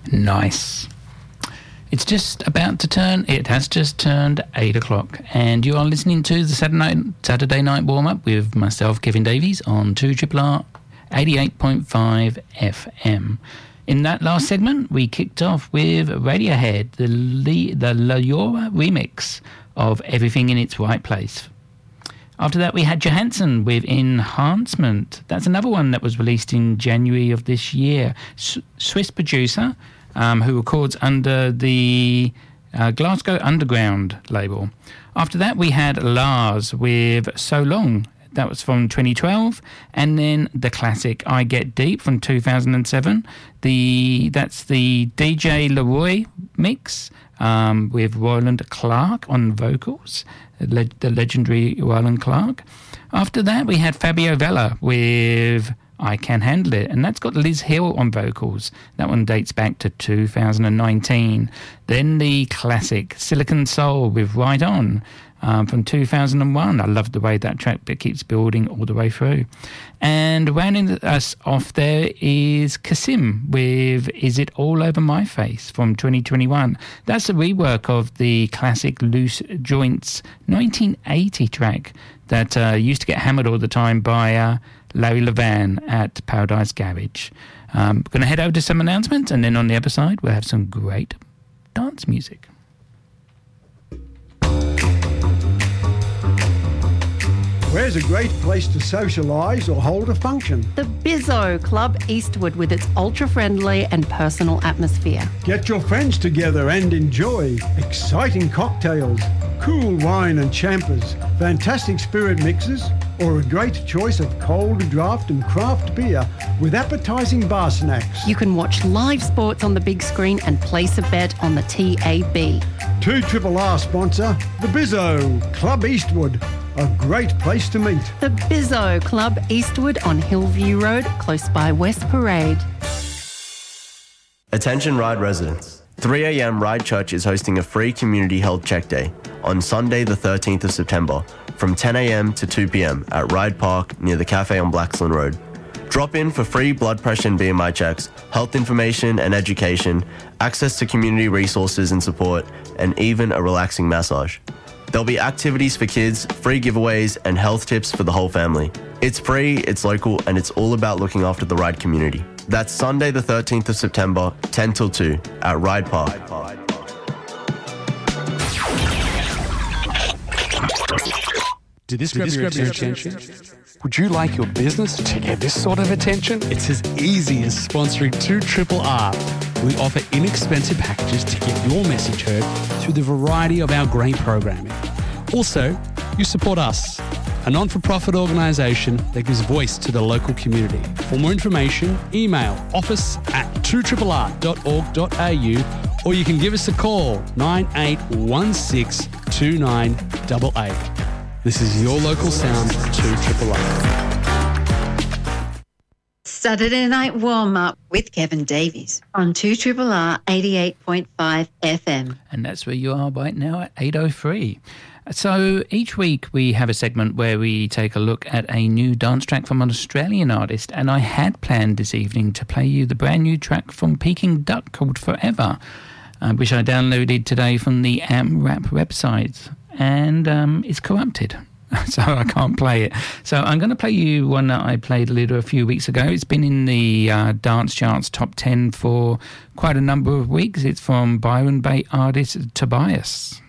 Nice. It's just about to turn, it has just turned 8 o'clock, and you are listening to the Saturday night warm-up with myself, Kevin Davies, on 2RRR 88.5 FM. In that last segment, we kicked off with Radiohead, the Leora remix of Everything in Its Right Place. After that, we had Johansson with Enhancement. That's another one that was released in January of this year. Swiss producer who records under the Glasgow Underground label. After that, we had Lars with So Long. That was from 2012. And then the classic I Get Deep from 2007. That's the DJ Leroy mix with Roland Clark on vocals, the legendary Roland Clark. After that, we had Fabio Vella with I Can Handle It, and that's got Liz Hill on vocals. That one dates back to 2019. Then the classic Silicon Soul with Right On from 2001. I love the way that track keeps building all the way through. And rounding us off there is Kasim with Is It All Over My Face from 2021. That's a rework of the classic Loose Joints 1980 track that used to get hammered all the time by Larry Levan at Paradise Garage. We're going to head over to some announcements, and then on the other side we'll have some great dance music. Where's a great place to socialise or hold a function? The Bizzo Club Eastwood, with its ultra-friendly and personal atmosphere. Get your friends together and enjoy exciting cocktails, cool wine and champers, fantastic spirit mixes, or a great choice of cold draft and craft beer with appetising bar snacks. You can watch live sports on the big screen and place a bet on the TAB. 2RRR sponsor, the Bizzo Club Eastwood. A great place to meet. The Bizzo Club Eastwood on Hillview Road, close by West Parade. Attention Ryde residents. 3 a.m. Ryde Church is hosting a free community health check day on Sunday the 13th of September from 10 a.m. to 2 p.m. at Ryde Park near the cafe on Blaxland Road. Drop in for free blood pressure and BMI checks, health information and education, access to community resources and support, and even a relaxing massage. There'll be activities for kids, free giveaways, and health tips for the whole family. It's free, it's local, and it's all about looking after the Ryde community. That's Sunday the 13th of September, 10 till 2, at Ryde Park. Did this grab your attention? Would you like your business to get this sort of attention? It's as easy as sponsoring 2RRR. We offer inexpensive packages to get your message heard through the variety of our great programming. Also, you support us, a non-for-profit organisation that gives voice to the local community. For more information, email office@2RRR.org.au, or you can give us a call, 98162988. This is your local sound, 2RRR. Saturday Night Warm-Up with Kevin Davies on 2RRR 88.5 FM. And that's where you are right now at 8:03. So each week we have a segment where we take a look at a new dance track from an Australian artist, and I had planned this evening to play you the brand new track from Peking Duck called Forever, which I downloaded today from the AmRap website, and it's corrupted. So I can't play it. So I'm going to play you one that I played a few weeks ago. It's been in the dance charts top 10 for quite a number of weeks. It's from Byron Bay artist Tobias.